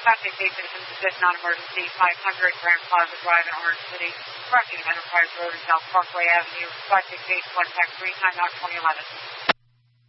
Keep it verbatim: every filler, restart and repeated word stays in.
Traffic citations exist non-emergency five hundred Grand Plaza Drive in Orange City, crossing Enterprise Road and South Parkway Avenue. Traffic case contact three time out twenty eleven.